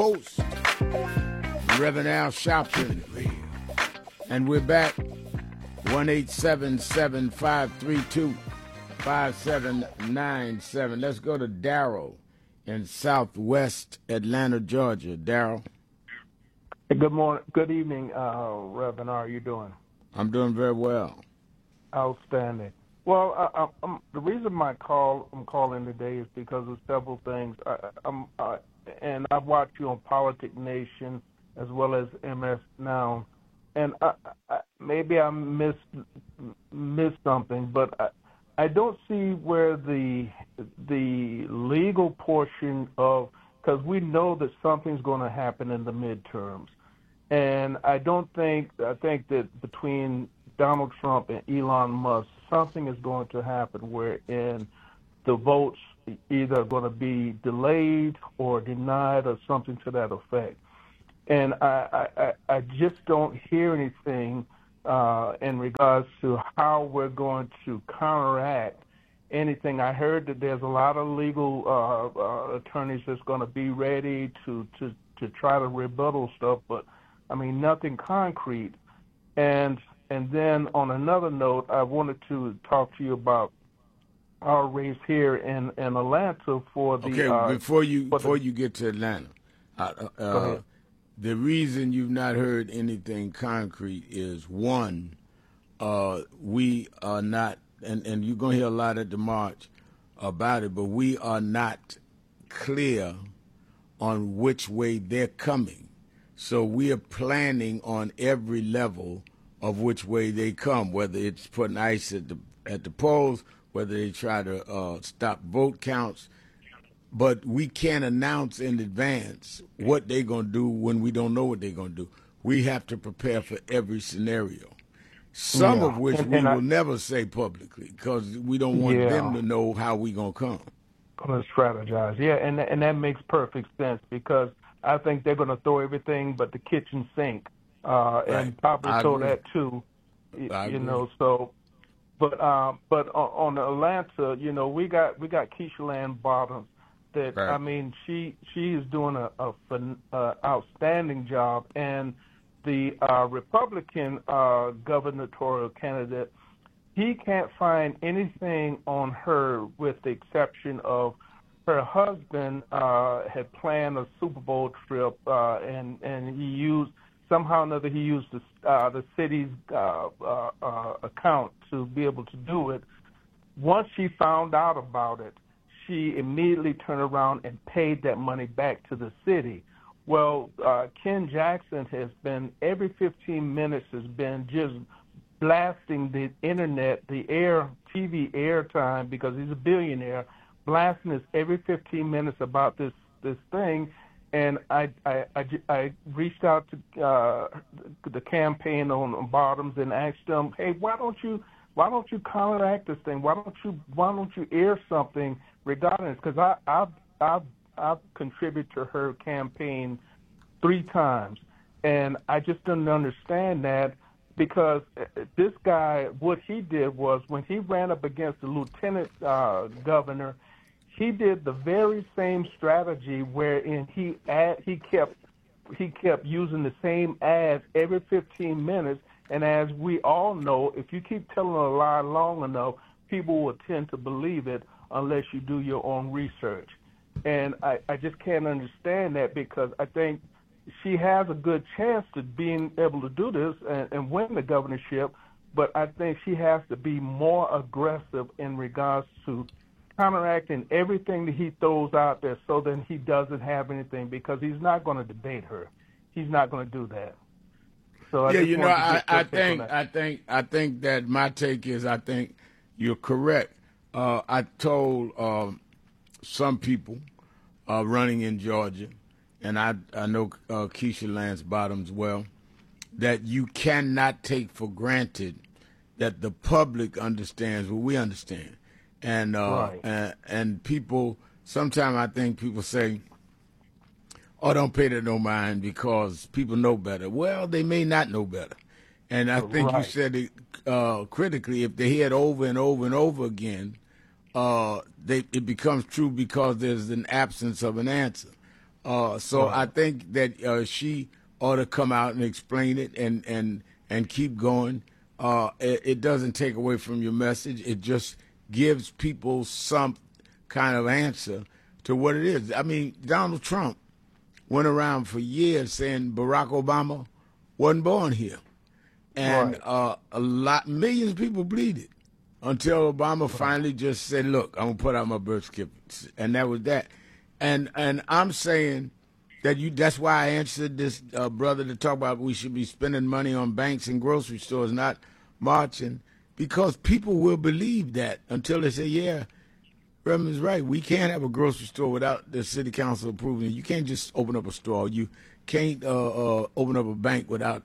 Host, Reverend Al Sharpton, and we're back. 1-877-532-5797. Let's go to Darrell in Southwest Atlanta, Georgia. Darrell. Good morning. Good evening, Reverend. How are you doing? I'm doing very well. Outstanding. Well, the reason I'm calling today is because of several things. And I've watched you on Politic Nation as well as MS Now, and maybe I missed something, but I don't see where the legal portion of, because we know that something's going to happen in the midterms, and I think that between Donald Trump and Elon Musk, something is going to happen wherein the votes either going to be delayed or denied or something to that effect. And I just don't hear anything in regards to how we're going to counteract anything. I heard that there's a lot of legal attorneys that's going to be ready to try to rebuttal stuff, but, I mean, nothing concrete. And then on another note, I wanted to talk to you about our race here in Atlanta for the. Okay, before you get to Atlanta, the reason you've not heard anything concrete is one, we are not, and you're gonna hear a lot at the march about it, but we are not clear on which way they're coming. So we are planning on every level of which way they come, whether it's putting ICE at the polls, whether they try to stop vote counts. But we can't announce in advance what they're going to do when we don't know what they're going to do. We have to prepare for every scenario, some of which we will never say publicly because we don't want them to know how we're going to come. Going to strategize. Yeah, and that makes perfect sense because I think they're going to throw everything but the kitchen sink. And probably so that too, you know. So, but on Atlanta, you know, we got Keisha Lance Bottoms. That I mean, she is doing a outstanding job, and the Republican gubernatorial candidate, he can't find anything on her with the exception of her husband had planned a Super Bowl trip, and he used. Somehow or another, he used the city's account to be able to do it. Once she found out about it, she immediately turned around and paid that money back to the city. Well, Ken Jackson has been, every 15 minutes, has been just blasting the internet, the TV airtime, because he's a billionaire, blasting us every 15 minutes about this thing. And I reached out to the campaign on Bottoms and asked them, hey, why don't you counteract this thing? Why don't you air something regarding this? Because I've contributed to her campaign 3 times, and I just didn't understand that because this guy, what he did was when he ran up against the lieutenant governor, he did the very same strategy wherein he kept using the same ads every 15 minutes. And as we all know, if you keep telling a lie long enough, people will tend to believe it unless you do your own research. And I just can't understand that because I think she has a good chance to being able to do this and win the governorship, but I think she has to be more aggressive in regards to counteracting everything that he throws out there so that he doesn't have anything because he's not going to debate her. He's not going to do that. So I think that my take is I think you're correct. I told some people running in Georgia, and I know Keisha Lance Bottoms well, that you cannot take for granted that the public understands what we understand. And and people, sometimes I think people say, oh, don't pay that no mind because people know better. Well, they may not know better. And I think you said it critically, if they hear it over and over and over again, it becomes true because there's an absence of an answer. So Right. I think that she ought to come out and explain it and keep going. It doesn't take away from your message. It just gives people some kind of answer to what it is. I mean, Donald Trump went around for years saying Barack Obama wasn't born here, and Right. millions of people believed it until Obama finally just said, "Look, I'm gonna put out my birth certificate," and that was that. And I'm saying that that's why I answered this brother to talk about we should be spending money on banks and grocery stores, not marching, because people will believe that until they say, "Yeah, Reverend's right. We can't have a grocery store without the city council approving it. You can't just open up a store. You can't open up a bank without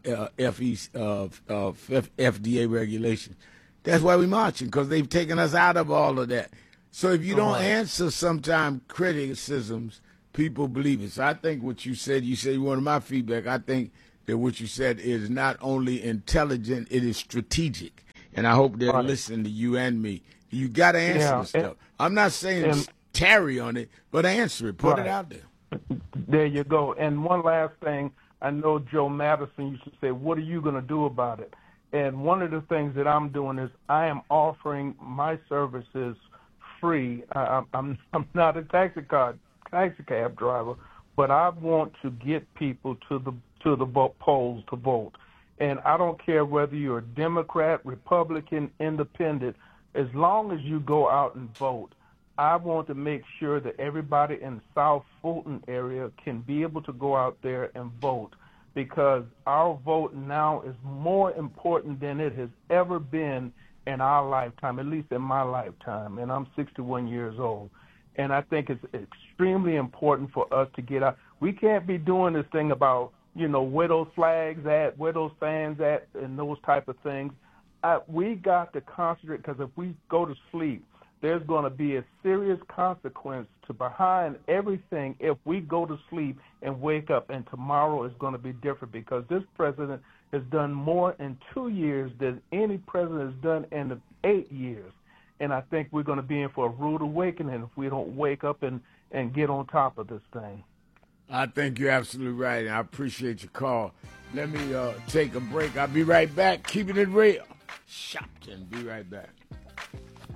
FDA regulation." That's why we're marching, because they've taken us out of all of that. So if you don't Right. answer sometimes criticisms, people believe it. So I think what you said you wanted my feedback. I think that what you said is not only intelligent, it is strategic. And I hope they're Right. listening to you and me. You got to answer Yeah. the stuff. I'm not saying And tarry on it, but answer it. Put it right. out there. There you go. And one last thing, I know Joe Madison used to say, "What are you going to do about it?" And one of the things that I'm doing is I am offering my services free. I'm not a taxi cab driver, but I want to get people to the polls to vote. And I don't care whether you're a Democrat, Republican, Independent, as long as you go out and vote. I want to make sure that everybody in the South Fulton area can be able to go out there and vote, because our vote now is more important than it has ever been in our lifetime, at least in my lifetime, and I'm 61 years old. And I think it's extremely important for us to get out. We can't be doing this thing about, where those flags at, where those fans at, and those type of things. We got to concentrate, because if we go to sleep, there's going to be a serious consequence to behind everything if we go to sleep and wake up, and tomorrow is going to be different, because this president has done more in 2 years than any president has done in the 8 years. And I think we're going to be in for a rude awakening if we don't wake up and get on top of this thing. I think you're absolutely right, and I appreciate your call. Let me take a break. I'll be right back. Keeping it real. Shopton. Be right back.